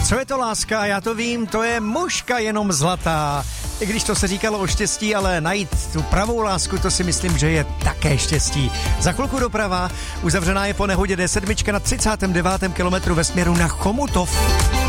Co je to láska? Já to vím, to je mužka jenom zlatá. I když to se říkalo o štěstí, ale najít tu pravou lásku, to si myslím, že je také štěstí. Za chvilku doprava, uzavřená je po nehodě D7 na 39. kilometru ve směru na Chomutov.